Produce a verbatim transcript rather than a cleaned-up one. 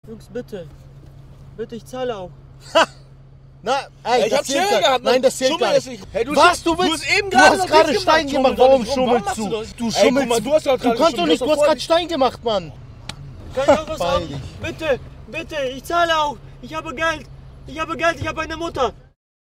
Jungs, bitte. Bitte, ich zahle auch. Na, ey, ich das hab zählt Schere gar- gehabt, Mann. Nein, das zählt Schummel gar jetzt nicht. nicht. Hey, du Was, hast- du du willst? hast eben Du gerade hast noch gerade nicht Stein gemacht. gemacht. Schummel Warum doch nicht. Warum schummelst machst du? du das? Du Ey, guck schummelst. mal, du hast doch gerade Du kannst doch geschummelt. nicht, Du du hast hast doch gerade Stein gemacht, Mann. Kann ich auch was Beeil haben? dich. Bitte, bitte, ich zahle auch. Ich habe Geld. Ich habe Geld, ich habe eine Mutter.